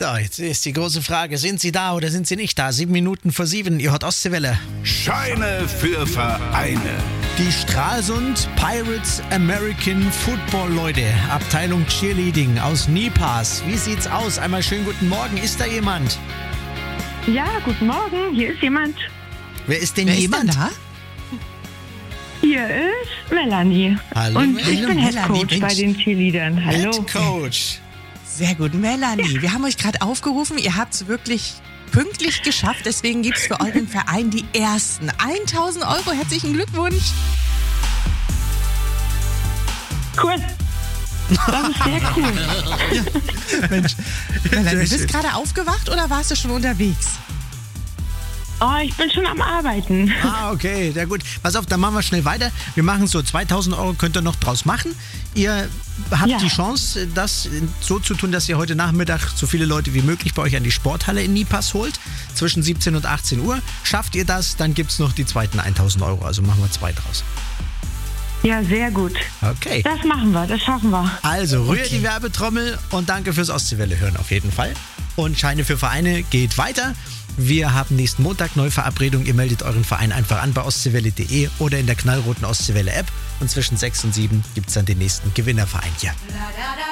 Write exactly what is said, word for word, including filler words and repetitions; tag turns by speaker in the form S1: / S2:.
S1: So, jetzt ist die große Frage, sind Sie da oder sind Sie nicht da? Sieben Minuten vor sieben, ihr hört Ostseewelle.
S2: Scheine für Vereine.
S1: Die Stralsund Pirates American Football Leute, Abteilung Cheerleading aus Niepass. Wie sieht's aus? Einmal schönen guten Morgen. Ist da jemand?
S3: Ja, guten Morgen. Hier ist jemand.
S1: Wer ist denn
S4: Wer
S1: jemand?
S4: ist denn da?
S3: Hier ist Melanie.
S1: Hallo,
S3: Und
S1: Melanie.
S3: ich bin Head
S4: Melanie,
S3: Coach
S4: Mensch.
S3: bei den Cheerleadern. Hallo.
S1: Head Coach.
S4: Sehr gut, Melanie. Wir haben euch gerade aufgerufen. Ihr habt es wirklich pünktlich geschafft. Deswegen gibt es für euren Verein die ersten tausend Euro. Herzlichen Glückwunsch.
S3: Cool. Das ist sehr cool.
S4: Mensch, Melanie,
S1: Sehr
S4: du bist
S1: schön.
S4: gerade aufgewacht oder warst du schon unterwegs?
S3: Oh, ich bin schon am Arbeiten.
S1: Ah, okay, sehr gut. Pass auf, dann machen wir schnell weiter. Wir machen so zweitausend Euro, könnt ihr noch draus machen. Ihr habt
S3: Ja.
S1: die Chance, das so zu tun, dass ihr heute Nachmittag so viele Leute wie möglich bei euch an die Sporthalle in Niepass holt. Zwischen siebzehn und achtzehn Uhr. Schafft ihr das, dann gibt es noch die zweiten tausend Euro. Also machen wir zwei draus.
S3: Ja, sehr gut.
S1: Okay.
S3: Das machen wir, das schaffen wir.
S1: Also, rührt die Werbetrommel und danke fürs Ostseewelle hören auf jeden Fall. Und Scheine für Vereine geht weiter. Wir haben nächsten Montag neue Verabredung. Ihr meldet euren Verein einfach an bei ostseewelle punkt de oder in der knallroten Ostseewelle App. Und zwischen sechs und sieben gibt es dann den nächsten Gewinnerverein hier.